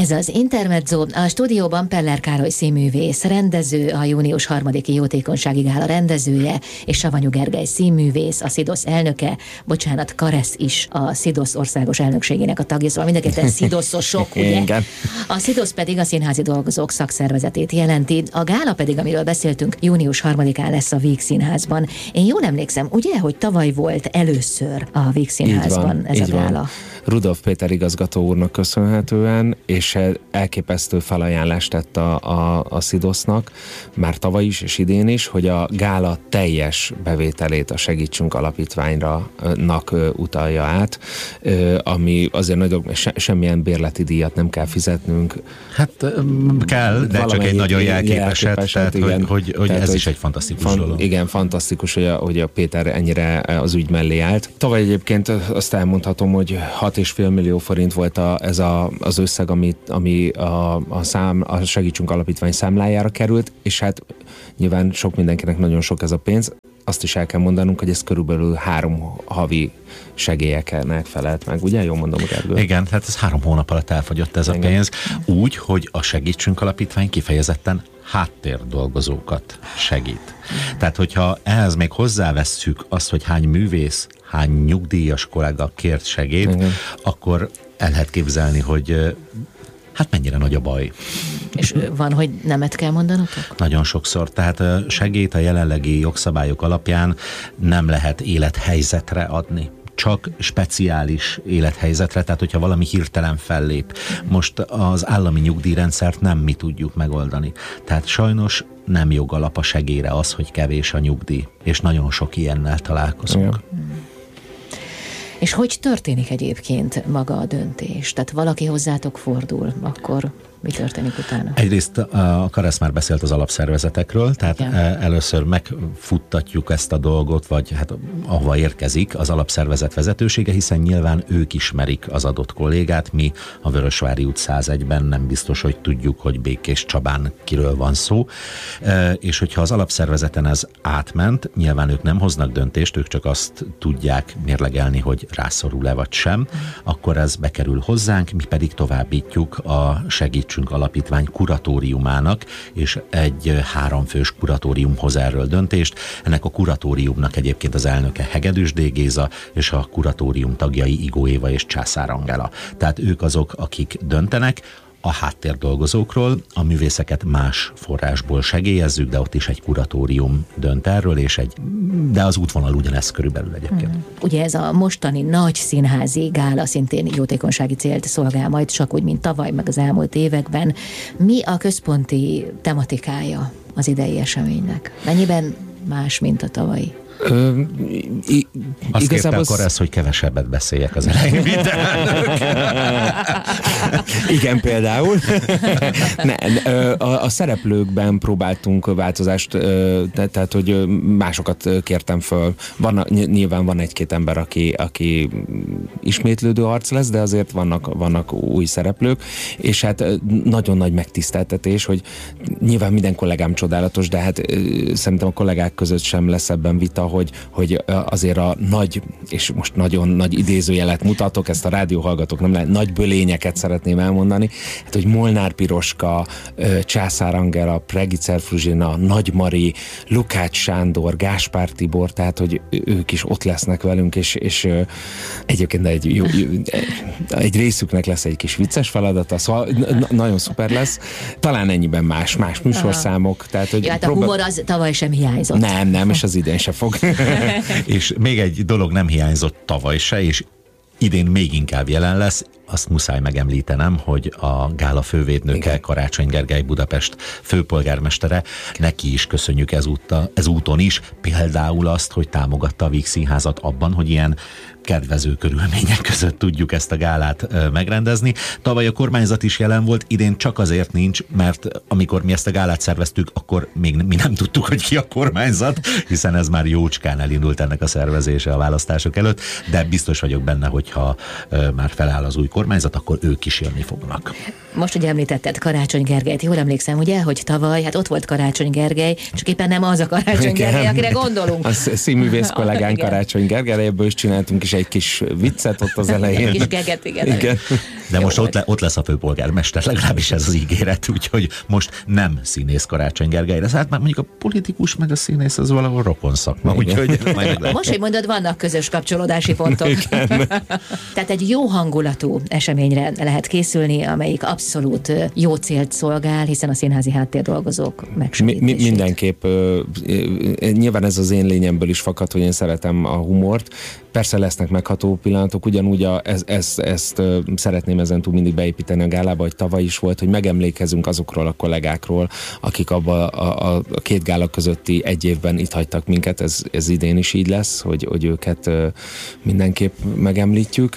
Ez az Intermezzo, a stúdióban Peller Károly színművész, rendező, a június 3-i jótékonysági gála rendezője, és Savanyú Gergely színművész, a SZIDOSZ elnöke, Karesz is a SZIDOSZ országos elnökségének a tagja, szóval mindenketten szidoszosok, ugye? A SZIDOSZ pedig a Színházi Dolgozók Szakszervezetét jelenti, a gála pedig, amiről beszéltünk, június 3-án lesz a Víg Színházban. Én jól emlékszem, ugye, hogy tavaly volt először a Víg Színházban ez a gála? Rudolf Péter igazgató úrnak köszönhetően, és elképesztő felajánlást tett a SZIDOSZ-nak, már tavaly is és idén is, hogy a gála teljes bevételét a Segítsünk Alapítványnak utalja át, ami azért nagyon, semmilyen bérleti díjat nem kell fizetnünk. Hát kell, de csak egy nagyon jelképeset, tehát igen, hogy tehát, ez is egy fantasztikus dolog. Igen, fantasztikus, hogy a Péter ennyire az ügy mellé állt. Tavaly egyébként azt elmondhatom, hogy 6,5 millió forint volt az összeg, ami a Segítsünk Alapítvány számlájára került, és hát nyilván sok mindenkinek nagyon sok ez a pénz. Azt is el kell mondanunk, hogy ez körülbelül 3 havi segélyeknek felelt meg, ugye? Jól mondom, Gergő? Igen, hát ez 3 hónap alatt elfogyott ez a pénz, úgy, hogy a Segítsünk Alapítvány kifejezetten háttérdolgozókat segít. Tehát, hogyha ehhez még hozzávesszük azt, hogy hány művész, hány nyugdíjas kollega kért segélyt, akkor el lehet képzelni, hogy hát mennyire nagy a baj. És van, hogy nemet kell mondanotok? Nagyon sokszor. Tehát segélyt a jelenlegi jogszabályok alapján nem lehet élethelyzetre adni. Csak speciális élethelyzetre, tehát hogyha valami hirtelen fellép. Most az állami nyugdíjrendszert nem mi tudjuk megoldani. Tehát sajnos nem jogalap a segélyre az, hogy kevés a nyugdíj, és nagyon sok ilyennel találkozunk. És hogy történik egyébként maga a döntés? Tehát valaki hozzátok fordul, akkor mi történik utána? Egyrészt a Karesz már beszélt az alapszervezetekről, tehát először megfuttatjuk ezt a dolgot, vagy hát ahova érkezik az alapszervezet vezetősége, hiszen nyilván ők ismerik az adott kollégát, mi a Vörösvári út 101-ben nem biztos, hogy tudjuk, hogy Békés Csabán kiről van szó, és hogyha az alapszervezeten ez átment, nyilván ők nem hoznak döntést, ők csak azt tudják mérlegelni, hogy rászorul-e vagy sem, akkor ez bekerül hozzánk, mi pedig továbbítjuk a Segítsünk Alapítvány kuratóriumának, és egy 3 fős kuratórium hoz erről döntést. Ennek a kuratóriumnak egyébként az elnöke Hegedűs D. Géza, és a kuratórium tagjai Igó Éva és Császár Angela. Tehát ők azok, akik döntenek. A háttérdolgozókról, a művészeket más forrásból segélyezzük, de ott is egy kuratórium dönt erről, de az útvonal ugyanez körülbelül egyébként. Ugye ez a mostani nagy színházi gála szintén jótékonysági célt szolgál majd, csak úgy, mint tavaly, meg az elmúlt években. Mi a központi tematikája az idei eseménynek? Mennyiben más, mint a tavalyi? Azt kérte akkor ez, hogy kevesebbet beszéljek az elején. Igen, például. A szereplőkben próbáltunk változást, tehát, hogy másokat kértem föl. Nyilván van 1-2 ember, aki ismétlődő arc lesz, de azért vannak új szereplők, és hát nagyon nagy megtiszteltetés, hogy nyilván minden kollégám csodálatos, de hát szerintem a kollégák között sem lesz ebben vita, hogy azért a nagy, és most nagyon nagy idézőjelet mutatok, ezt a rádióhallgatók nem lehet, nagy bölényeket szeretném elmondani, hát hogy Molnár Piroska, Császár Angela, Pregicer Fruzsina, Nagy Mari, Lukács Sándor, Gáspár Tibor, tehát hogy ők is ott lesznek velünk, és egyébként egy részüknek lesz egy kis vicces feladata, szóval nagyon szuper lesz. Talán ennyiben más műsorszámok. Tehát, hogy hát a humor az tavaly sem hiányzott. Nem, és az idén se fog. És még egy dolog nem hiányzott tavaly se, és idén még inkább jelen lesz, azt muszáj megemlítenem, hogy a gála fővédnöke, Karácsony Gergely Budapest főpolgármestere, neki is köszönjük ezúton is, például azt, hogy támogatta a Víg Színházat abban, hogy ilyen kedvező körülmények között tudjuk ezt a gálát megrendezni. Tavaly a kormányzat is jelen volt, idén csak azért nincs, mert amikor mi ezt a gálát szerveztük, akkor még mi nem tudtuk, hogy ki a kormányzat, hiszen ez már jócskán elindult ennek a szervezése a választások előtt, de biztos vagyok benne, hogyha már feláll az új kormányzat, akkor ők is jönni fognak. Most ugye említetted Karácsony Gergelyt, jól emlékszem, ugye, hogy tavaly, hát ott volt Karácsony Gergely, csak éppen nem az a Karácsony Gergely, akire gondolunk. A színművész kollégánk Karácsony Gergely, ebből is csináltunk is egy kis viccet ott az elején. Egy kis geget, igen. De most ott lesz a főpolgármester, legalábbis ez az ígéret, úgyhogy most nem színész Karácsony Gergely lesz. Hát már mondjuk a politikus meg a színész az valahol rokon szakma, úgyhogy most, hogy mondod, vannak közös kapcsolódási pontok. Tehát egy jó hangulatú eseményre lehet készülni, amelyik abszolút jó célt szolgál, hiszen a színházi háttérdolgozók megsegítését. Mindenképp. Nyilván ez az én lényemből is fakad, hogy én szeretem a humort. Persze lesznek megható pillanatok, ugyanúgy ezt szeretném ezentúl mindig beépíteni a gálába, hogy tavaly is volt, hogy megemlékezünk azokról a kollégákról, akik abban a két gála közötti egy évben itt hagytak minket, ez idén is így lesz, hogy őket mindenképp megemlítjük,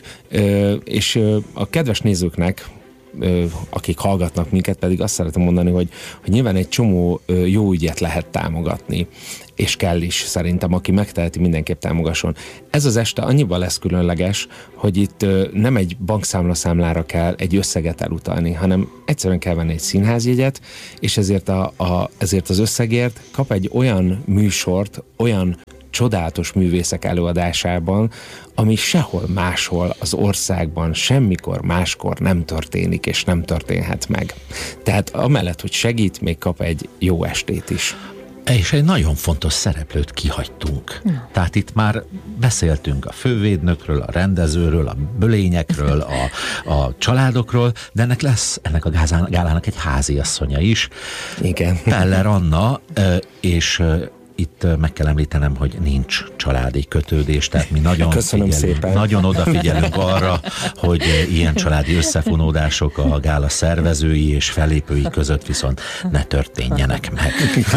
és a kedves nézőknek, akik hallgatnak minket, pedig azt szeretem mondani, hogy nyilván egy csomó jó ügyet lehet támogatni, és kell is szerintem, aki megteheti, mindenképp támogasson. Ez az este annyiban lesz különleges, hogy itt nem egy bankszámlaszámlára kell egy összeget elutalni, hanem egyszerűen kell venni egy színházjegyet, és ezért az összegért kap egy olyan műsort, olyan csodálatos művészek előadásában, ami sehol máshol az országban semmikor máskor nem történik, és nem történhet meg. Tehát amellett, hogy segít, még kap egy jó estét is. És egy nagyon fontos szereplőt kihagytunk. Tehát itt már beszéltünk a fővédnökről, a rendezőről, a bölényekről, a családokról, de ennek a gálának egy háziasszonya is. Igen. Peller Anna, és itt meg kell említenem, hogy nincs családi kötődés, tehát mi nagyon odafigyelünk arra, hogy ilyen családi összefonódások a gála szervezői és fellépői között viszont ne történjenek meg.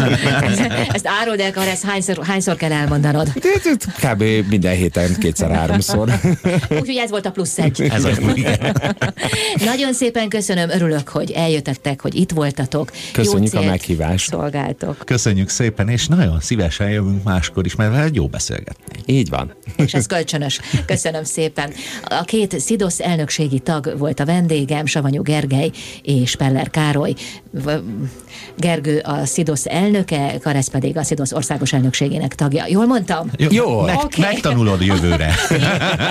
Ezt áruld el, Karesz, hányszor kell elmondanod? Kb. Minden héten 2-3-szor. Úgyhogy ez volt a plusz egy. Ez a Nagyon szépen köszönöm, örülök, hogy eljöttetek, hogy itt voltatok. Köszönjük a meghívást. Szolgáltok. Köszönjük szépen, és nagyon szívesen jövünk máskor is, mert veled jó beszélgetni. Így van. És ez kölcsönös. Köszönöm szépen. A két SZIDOSZ elnökségi tag volt a vendégem, Savanyú Gergely és Peller Károly. Gergő a SZIDOSZ elnöke, Karesz pedig a SZIDOSZ országos elnökségének tagja. Jól mondtam? Jó. Megtanulod jövőre.